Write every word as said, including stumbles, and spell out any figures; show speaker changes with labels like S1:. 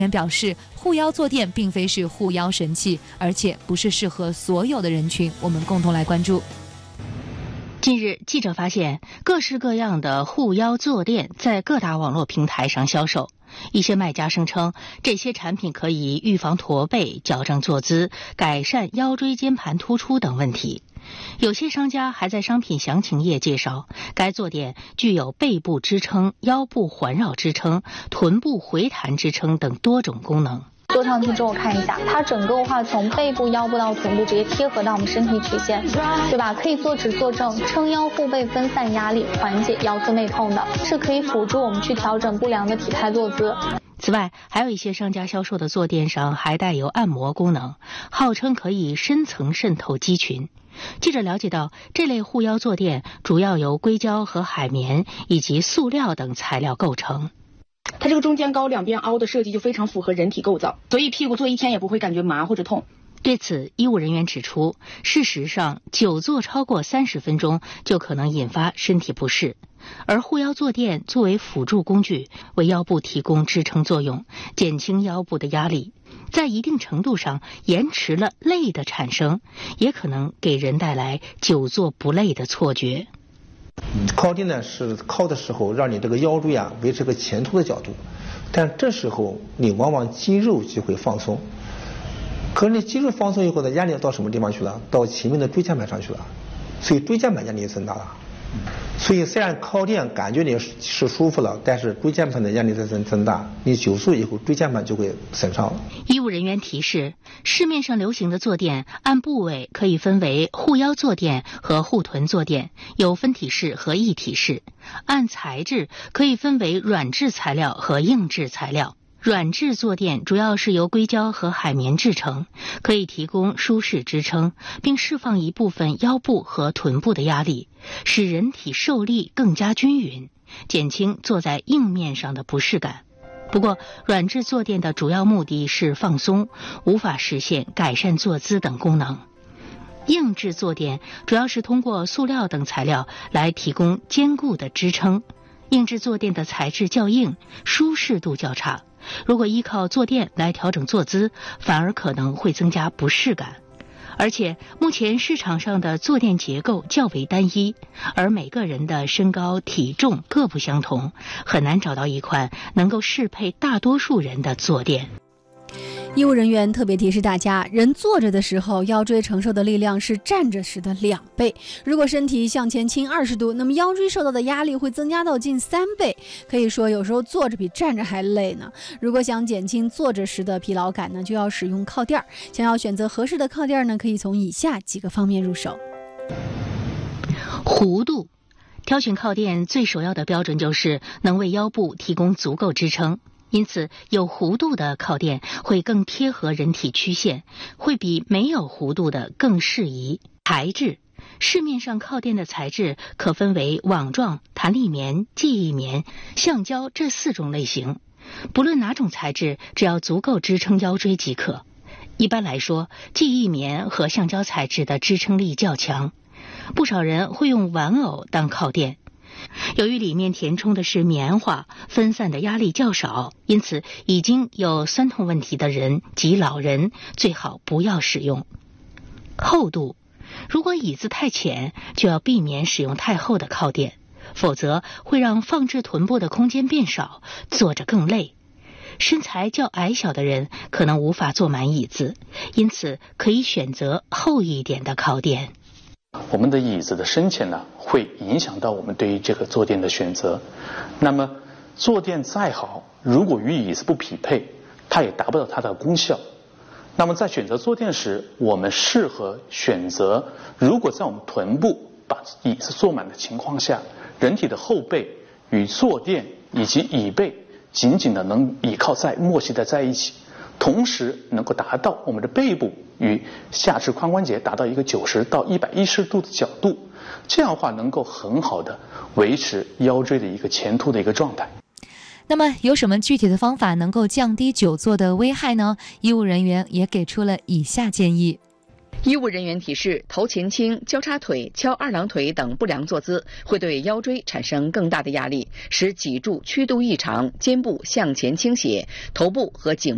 S1: 人表示，护腰坐垫并非是护腰神器，而且不是适合所有的人群。我们共同来关注。
S2: 近日，记者发现各式各样的护腰坐垫在各大网络平台上销售。一些卖家声称，这些产品可以预防驼背、矫正坐姿、改善腰椎间盘突出等问题。有些商家还在商品详情页介绍，该坐垫具有背部支撑、腰部环绕支撑、臀部回弹支撑等多种功能。
S3: 坐上去之后看一下，它整个的话从背部、腰部到臀部直接贴合到我们身体曲线，对吧？可以坐直坐正，撑腰护背，分散压力，缓解腰侧内痛的，是可以辅助我们去调整不良的体态坐姿。
S2: 此外，还有一些商家销售的坐垫上还带有按摩功能，号称可以深层渗透肌群。记者了解到，这类护腰坐垫主要由硅胶和海绵以及塑料等材料构成。
S4: 它这个中间高两边凹的设计就非常符合人体构造，所以屁股坐一天也不会感觉麻或者痛。
S2: 对此，医务人员指出，事实上，久坐超过三十分钟就可能引发身体不适，而护腰坐垫作为辅助工具，为腰部提供支撑作用，减轻腰部的压力，在一定程度上延迟了累的产生，也可能给人带来久坐不累的错觉。
S5: 靠垫呢是靠的时候让你这个腰椎啊维持个前凸的角度，但这时候你往往肌肉就会放松，可是你肌肉放松以后的压力到什么地方去了？到前面的椎间盘上去了，所以椎间盘压力增大了。所以虽然靠垫感觉你是舒服了，但是椎间盘的压力在增增大，你久坐以后椎间盘就会损伤。
S2: 医务人员提示，市面上流行的坐垫按部位可以分为护腰坐垫和护臀坐垫，有分体式和一体式；按材质可以分为软质材料和硬质材料。软质坐垫主要是由硅胶和海绵制成，可以提供舒适支撑，并释放一部分腰部和臀部的压力，使人体受力更加均匀，减轻坐在硬面上的不适感。不过，软质坐垫的主要目的是放松，无法实现改善坐姿等功能。硬质坐垫主要是通过塑料等材料来提供坚固的支撑。硬质坐垫的材质较硬，舒适度较差，如果依靠坐垫来调整坐姿，反而可能会增加不适感。而且目前市场上的坐垫结构较为单一，而每个人的身高体重各不相同，很难找到一款能够适配大多数人的坐垫。
S6: 医务人员特别提示大家，人坐着的时候，腰椎承受的力量是站着时的两倍。如果身体向前倾二十度，那么腰椎受到的压力会增加到近三倍。可以说，有时候坐着比站着还累呢。如果想减轻坐着时的疲劳感呢，就要使用靠垫。想要选择合适的靠垫呢，可以从以下几个方面入手。
S2: 弧度，挑选靠垫最首要的标准就是能为腰部提供足够支撑。因此，有弧度的靠垫会更贴合人体曲线，会比没有弧度的更适宜。材质，市面上靠垫的材质可分为网状、弹力棉、记忆棉、橡胶这四种类型。不论哪种材质，只要足够支撑腰椎即可。一般来说，记忆棉和橡胶材质的支撑力较强，不少人会用玩偶当靠垫。由于里面填充的是棉花，分散的压力较少，因此已经有酸痛问题的人及老人最好不要使用。厚度，如果椅子太浅，就要避免使用太厚的靠垫，否则会让放置臀部的空间变少，坐着更累。身材较矮小的人可能无法坐满椅子，因此可以选择厚一点的靠垫。
S7: 我们的椅子的深浅呢，会影响到我们对于这个坐垫的选择。那么坐垫再好，如果与椅子不匹配，它也达不到它的功效。那么在选择坐垫时，我们适合选择，如果在我们臀部把椅子坐满的情况下，人体的后背与坐垫以及椅背紧紧的能倚靠在默契的在一起，同时能够达到我们的背部与下肢髋关节达到一个九十到一百一十度的角度，这样的话能够很好的维持腰椎的一个前凸的一个状态。
S1: 那么有什么具体的方法能够降低久坐的危害呢？医务人员也给出了以下建议。
S8: 医务人员提示，头前倾、交叉腿、翘二郎腿等不良坐姿会对腰椎产生更大的压力，使脊柱曲度异常，肩部向前倾斜，头部和颈